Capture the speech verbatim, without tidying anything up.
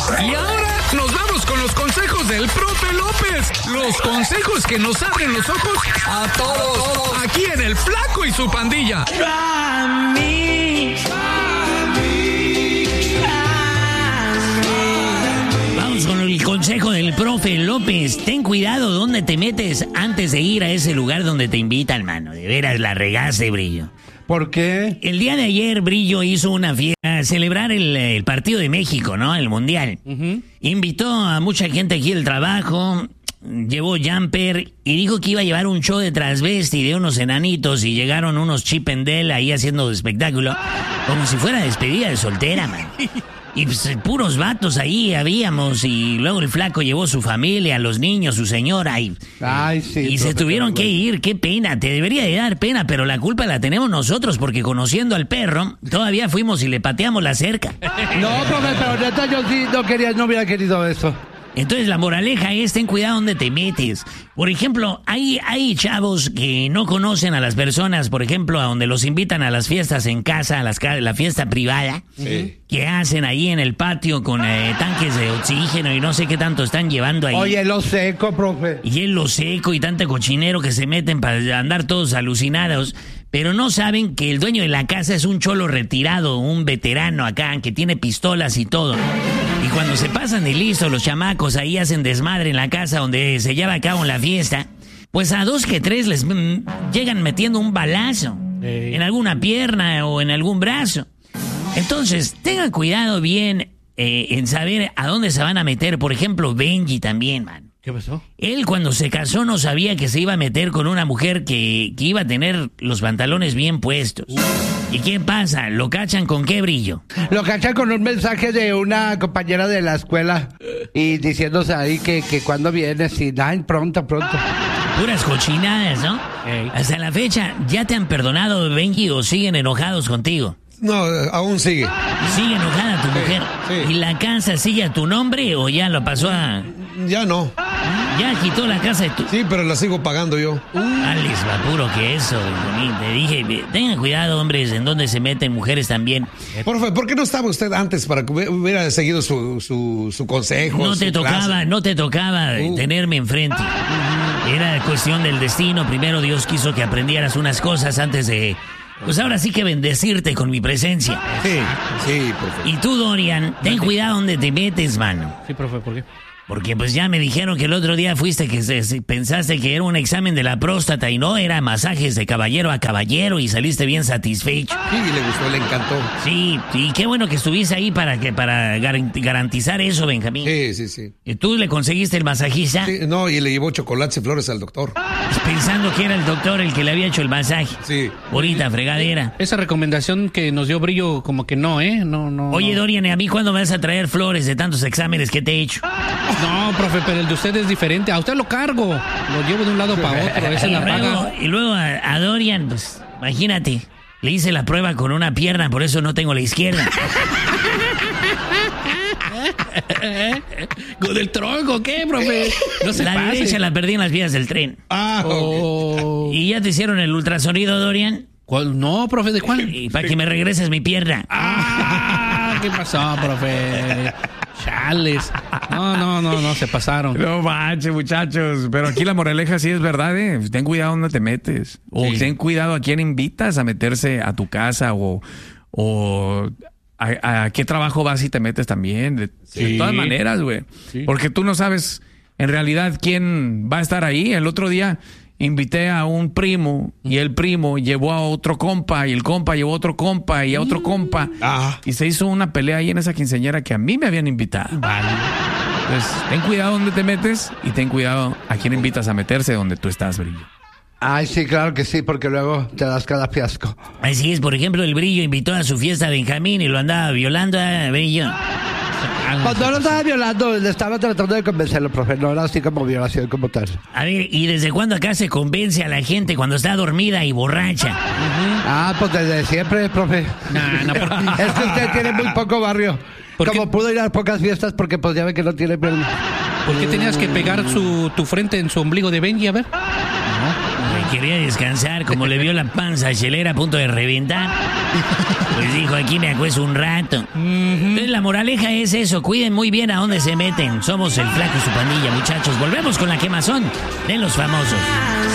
Y ahora nos vamos con los consejos del profe López. Los consejos que nos abren los ojos a todos. Aquí en El Flaco y su pandilla. Vamos con el consejo del profe López. Ten cuidado donde te metes antes de ir a ese lugar donde te invitan, mano. De veras la regaste, Brillo. ¿Por qué? El día de ayer, Brillo hizo una fiesta a celebrar el, el partido de México, ¿no? El Mundial. Uh-huh. Invitó a mucha gente aquí del trabajo, llevó jumper y dijo que iba a llevar un show de transvesti de unos enanitos y llegaron unos Chip and Dale ahí haciendo espectáculo, como si fuera despedida de soltera, man. Y pues, puros vatos ahí habíamos, y luego el flaco llevó su familia, los niños, su señora, y, Ay, sí, y se tuvieron que ir. Qué pena, te debería de dar pena, pero la culpa la tenemos nosotros, porque conociendo al perro, todavía fuimos y le pateamos la cerca. No, profe, pero neta, yo sí no quería, no hubiera querido eso. Entonces la moraleja es, ten cuidado donde te metes. Por ejemplo, hay, hay chavos que no conocen a las personas, por ejemplo, a donde los invitan a las fiestas en casa, a las, la fiesta privada, sí, que hacen ahí en el patio con eh, tanques de oxígeno y no sé qué tanto están llevando ahí. Oye, hielo seco, profe. Hielo seco y tanto cochinero que se meten para andar todos alucinados. Pero no saben que el dueño de la casa es un cholo retirado, un veterano acá, que tiene pistolas y todo. Y cuando se pasan de listo, los chamacos ahí hacen desmadre en la casa donde se lleva a cabo la fiesta, pues a dos que tres les mm, llegan metiendo un balazo hey. en alguna pierna o en algún brazo. Entonces, tengan cuidado bien eh, en saber a dónde se van a meter. Por ejemplo, Benji también, man. ¿Qué pasó? Él cuando se casó no sabía que se iba a meter con una mujer que, que iba a tener los pantalones bien puestos. Uh. ¿Y qué pasa? ¿Lo cachan con qué, Brillo? Lo cachan con un mensaje de una compañera de la escuela y diciéndose ahí que, que cuando vienes y ay, pronto, pronto. Puras cochinadas, ¿no? Hey. Hasta la fecha, ¿ya te han perdonado, Benji, o siguen enojados contigo? No, aún sigue. ¿Sigue enojada tu mujer? Sí, sí. ¿Y la casa sigue a tu nombre o ya lo pasó a...? Ya no. ¿Ya quitó la casa de tu...? Sí, pero la sigo pagando yo. Uh. Alex, va puro que eso. Te dije, tengan cuidado, hombres, en donde se meten mujeres también. Profe, ¿por qué no estaba usted antes para que hubiera seguido su, su, su consejo? No te tocaba, clase? no te tocaba uh. tenerme enfrente. Uh-huh. Era cuestión del destino. Primero Dios quiso que aprendieras unas cosas antes de... Pues ahora sí que bendecirte con mi presencia. Sí, sí, profe. Y tú, Dorian, ten cuidado donde te metes, mano. Sí, profe, ¿por qué? Porque pues ya me dijeron que el otro día fuiste que se, se, pensaste que era un examen de la próstata y no, era masajes de caballero a caballero y saliste bien satisfecho. Sí, le gustó, le encantó. Sí, y qué bueno que estuviste ahí para que para garantizar eso, Benjamín. Sí, sí, sí. ¿Y tú le conseguiste el masajista? Sí, no, y le llevó chocolates y flores al doctor. Pensando que era el doctor el que le había hecho el masaje. Sí. Bonita fregadera. Esa recomendación que nos dio Brillo, como que no, ¿eh? No, no. Oye, no. Dorian, ¿a mí cuándo me vas a traer flores de tantos exámenes que te he hecho? No, profe, pero el de usted es diferente. A usted lo cargo. Lo llevo de un lado para otro. Esa es la paga. Y luego a, a Dorian, pues, imagínate, le hice la prueba con una pierna, por eso no tengo la izquierda. ¿Con el tronco qué, profe? No se La pase. derecha la perdí en las vías del tren. Ah, oh. ¿Y ya te hicieron el ultrasonido, Dorian? ¿Cuál? No, profe, ¿de cuál? Y para que me regreses mi pierna. Ah, ¿qué pasó, profe? Chales. No, no, no, no, se pasaron. No manches, muchachos. Pero aquí la moraleja sí es verdad, ¿eh? Ten cuidado donde te metes. O sí. Ten cuidado a quién invitas a meterse a tu casa o... o a, a qué trabajo vas y te metes también. De, sí. de todas maneras, güey. Sí. Porque tú no sabes en realidad quién va a estar ahí. El otro día invité a un primo y el primo llevó a otro compa y el compa llevó a otro compa y a otro compa. Ah. Y se hizo una pelea ahí en esa quinceañera que a mí me habían invitado. Vale. Entonces, ten cuidado donde te metes y ten cuidado a quién invitas a meterse donde tú estás, Brillo. Ay, sí, claro que sí, porque luego te das cada fiasco. Así es, por ejemplo, el Brillo invitó a su fiesta a Benjamín y lo andaba violando a Brillo. Cuando lo estaba violando, le estaba tratando de convencerlo, profe. No era así como violación como tal. A ver, ¿y desde cuándo acá se convence a la gente cuando está dormida y borracha? Uh-huh. Ah, pues desde siempre, profe. No, no, porque... Es que usted tiene muy poco barrio. Como pudo ir a pocas fiestas porque pues ya ve que no tiene pierna. ¿Por qué tenías que pegar su, tu frente en su ombligo de Benji? A ver. No. quería descansar, como le vio la panza a Chelera a punto de reventar, pues dijo, aquí me acuesto un rato. Entonces la moraleja es eso, cuiden muy bien a dónde se meten. Somos el Flaco y su pandilla, muchachos. Volvemos con la quemazón de los famosos.